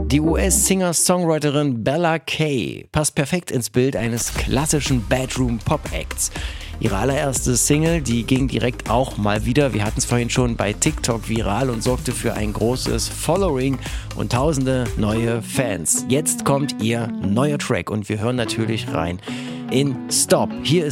Die US-Singer-Songwriterin Bella Kay passt perfekt ins Bild eines klassischen Bedroom-Pop-Acts. Ihre allererste Single, die ging direkt auch mal wieder, wir hatten es vorhin schon, bei TikTok viral und sorgte für ein großes Following und tausende neue Fans. Jetzt kommt ihr neuer Track und wir hören natürlich rein in Stop. Hier ist